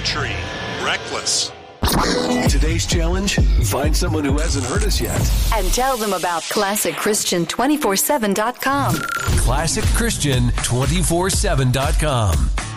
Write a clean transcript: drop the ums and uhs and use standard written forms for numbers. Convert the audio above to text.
country, reckless. Today's challenge, find someone who hasn't heard us yet. And tell them about ClassicChristian247.com. ClassicChristian247.com.